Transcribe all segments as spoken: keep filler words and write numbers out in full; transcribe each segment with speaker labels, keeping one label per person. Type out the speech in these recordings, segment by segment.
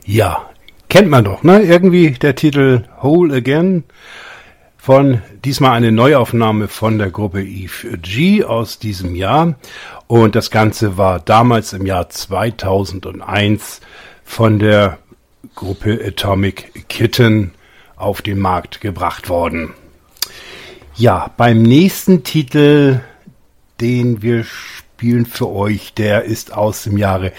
Speaker 1: Ja, kennt man doch, ne? Irgendwie der Titel Whole Again von diesmal eine Neuaufnahme von der Gruppe Eve G aus diesem Jahr. Und das Ganze war damals im Jahr zweitausendeins von der Gruppe Atomic Kitten auf den Markt gebracht worden. Ja, beim nächsten Titel, den wir spielen für euch, der ist aus dem Jahre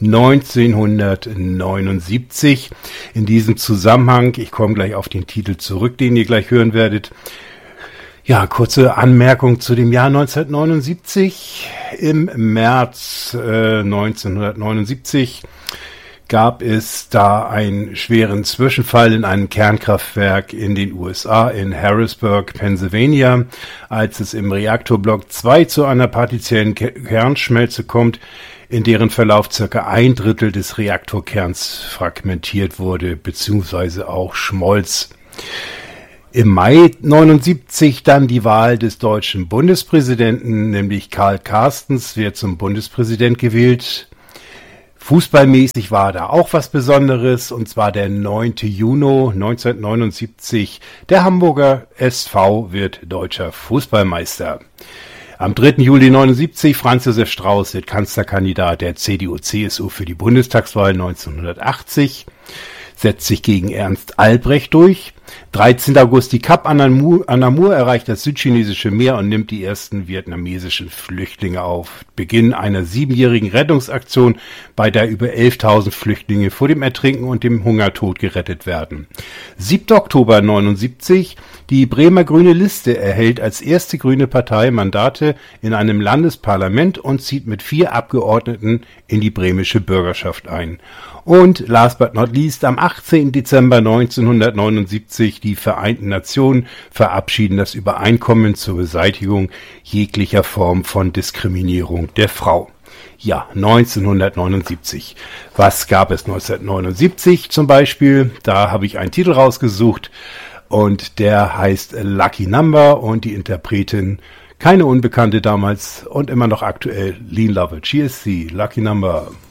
Speaker 1: neunzehnhundertneunundsiebzig. In diesem Zusammenhang, ich komme gleich auf den Titel zurück, den ihr gleich hören werdet. Ja, kurze Anmerkung zu dem Jahr neunzehnhundertneunundsiebzig. Im März äh, neunzehnhundertneunundsiebzig gab es da einen schweren Zwischenfall in einem Kernkraftwerk in den U S A, in Harrisburg, Pennsylvania, als es im Reaktorblock zwei zu einer partiellen Kernschmelze kommt, in deren Verlauf circa ein Drittel des Reaktorkerns fragmentiert wurde, beziehungsweise auch schmolz. Im Mai neunundsiebzig dann die Wahl des deutschen Bundespräsidenten, nämlich Karl Carstens wird zum Bundespräsident gewählt. Fußballmäßig war da auch was Besonderes, und zwar der neunten Juni neunzehnhundertneunundsiebzig. Der Hamburger S V wird deutscher Fußballmeister. Am dritten Juli neunundsiebzig Franz Josef Strauß wird Kanzlerkandidat der C D U C S U für die Bundestagswahl neunzehnhundertachtzig, setzt sich gegen Ernst Albrecht durch. dreizehnten August die Kap Anamur erreicht das südchinesische Meer und nimmt die ersten vietnamesischen Flüchtlinge auf. Beginn einer siebenjährigen Rettungsaktion, bei der über elftausend Flüchtlinge vor dem Ertrinken und dem Hungertod gerettet werden. siebten Oktober neunundsiebzig die Bremer Grüne Liste erhält als erste grüne Partei Mandate in einem Landesparlament und zieht mit vier Abgeordneten in die bremische Bürgerschaft ein. Und last but not least, am achtzehnten Dezember neunzehnhundertneunundsiebzig die Vereinten Nationen verabschieden das Übereinkommen zur Beseitigung jeglicher Form von Diskriminierung der Frau. Ja, neunzehnhundertneunundsiebzig. Was gab es neunzehnhundertneunundsiebzig zum Beispiel? Da habe ich einen Titel rausgesucht und der heißt Lucky Number und die Interpretin, keine Unbekannte damals und immer noch aktuell, Lean Lovell, G S C, Lucky Number.